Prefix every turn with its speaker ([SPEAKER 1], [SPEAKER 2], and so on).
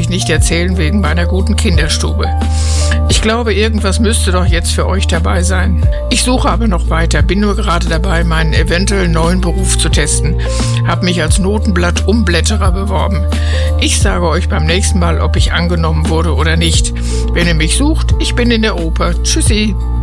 [SPEAKER 1] euch nicht erzählen wegen meiner guten Kinderstube. Ich glaube, irgendwas müsste doch jetzt für euch dabei sein. Ich suche aber noch weiter, bin nur gerade dabei, meinen eventuell neuen Beruf zu testen. Hab mich als Notenblatt-Umblätterer beworben. Ich sage euch beim nächsten Mal, ob ich angenommen wurde oder nicht. Wenn ihr mich sucht, ich bin in der Oper. Tschüssi.